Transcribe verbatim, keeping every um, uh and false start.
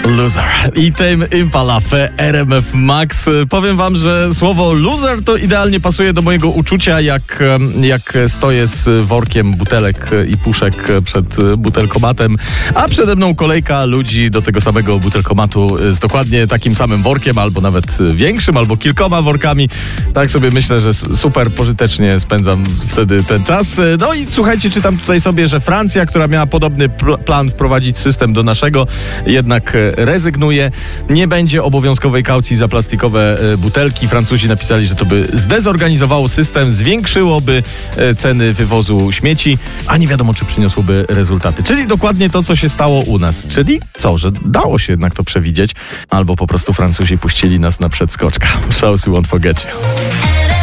Loser i Tame Impala w R M F Max. Powiem wam, że słowo loser to idealnie pasuje do mojego uczucia, jak, jak stoję z workiem butelek i puszek przed butelkomatem, a przede mną kolejka ludzi do tego samego butelkomatu z dokładnie takim samym workiem, albo nawet większym, albo kilkoma workami. Tak sobie myślę, że super pożytecznie spędzam wtedy ten czas. No i słuchajcie, czytam tutaj sobie, że Francja, która miała podobny pl- plan wprowadzić system do naszego, jednak rezygnuje. Nie będzie obowiązkowej kaucji za plastikowe butelki. Francuzi napisali, że to by zdezorganizowało system, zwiększyłoby ceny wywozu śmieci, a nie wiadomo, czy przyniosłoby rezultaty. Czyli dokładnie to, co się stało u nas. Czyli co, że dało się jednak to przewidzieć, albo po prostu Francuzi puścili nas na przedskoczka. Shows we won't forget you.